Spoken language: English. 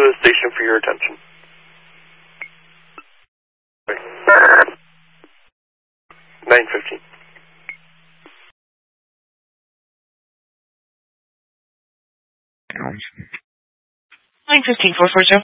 the station for your attention. 9:15. Line 15, 440.